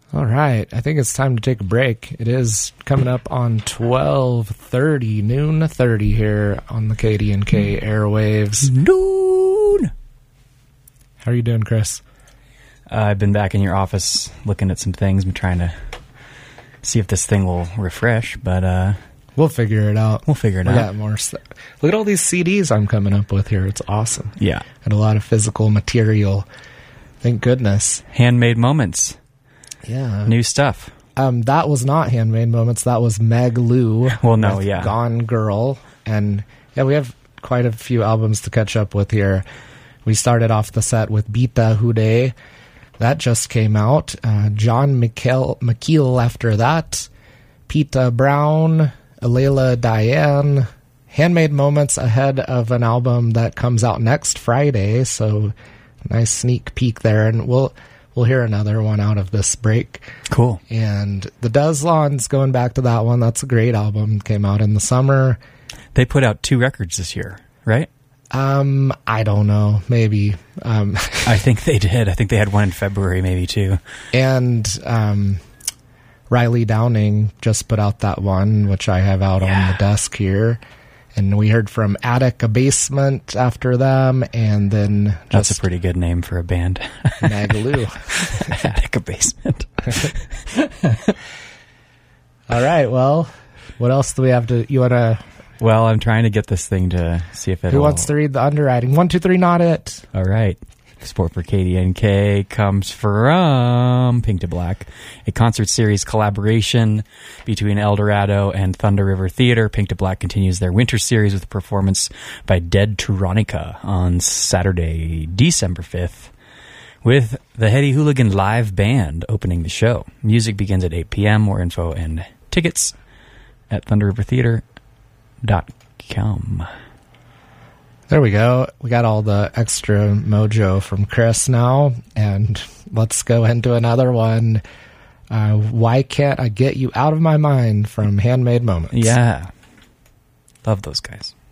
All right. I think it's time to take a break. It is coming up on 12:30, noon 30 here on the KDNK airwaves. Noon! How are you doing, Chris? I've been back in your office looking at some things. I'm trying to see if this thing will refresh, but we'll figure it out. We got more stuff. Look at all these CDs I'm coming up with here. It's awesome. Yeah. And a lot of physical material. Thank goodness. Handmade Moments. Yeah. New stuff. That was not Handmade Moments. That was Meg Lou. Well, no, with yeah. Gone Girl. And yeah, we have quite a few albums to catch up with here. We started off the set with Bita Hude. That just came out. John McKeel after that. Peta Brown. Alayla Diane. Handmade Moments ahead of an album that comes out next Friday. So nice sneak peek there. And we'll hear another one out of this break. Cool. And the Deslons, going back to that one, that's a great album. Came out in the summer. They put out 2 records this year, right? I don't know. Maybe. I think they did. I think they had one in February, maybe 2. And Riley Downing just put out that one, which I have out on the desk here. And we heard from Attic Abasement after them, and then that's a pretty good name for a band. Magaloo. Attic Abasement. All right, well, what else do we have to... You want to... Well, I'm trying to get this thing to see if it. Who wants to read the underwriting? 1, 2, 3, not it. All right. Support for KDNK comes from Pink to Black, a concert series collaboration between El Dorado and Thunder River Theater. Pink to Black continues their winter series with a performance by Dead Turonica on Saturday, December 5th, with the Heady Hooligan Live Band opening the show. Music begins at 8 p.m. More info and tickets at thunderrivertheater.com. There we go. We got all the extra mojo from Chris now, and let's go into another one. Why Can't I Get You Out of My Mind from Handmade Moments? Yeah. Love those guys.